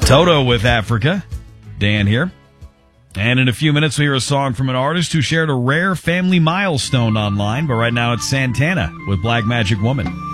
Toto with Africa. Dan here. And in a few minutes, we hear a song from an artist who shared a rare family milestone online. But right now, it's Santana with Black Magic Woman.